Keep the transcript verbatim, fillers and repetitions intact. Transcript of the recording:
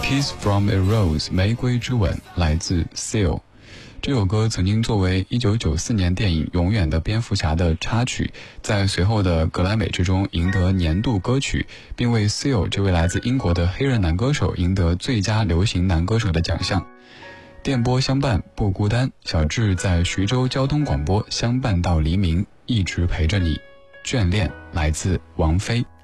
Kiss from a Rose 玫瑰之吻来自 Seal。 这首歌曾经作为一九九四年电影《永远的蝙蝠侠》的插曲，在随后的格莱美之中赢得年度歌曲，并为 Seal 这位来自英国的黑人男歌手赢得最佳流行男歌手的奖项。电波相伴不孤单，小智在徐州交通广播相伴到黎明，一直陪着你。眷恋来自王菲。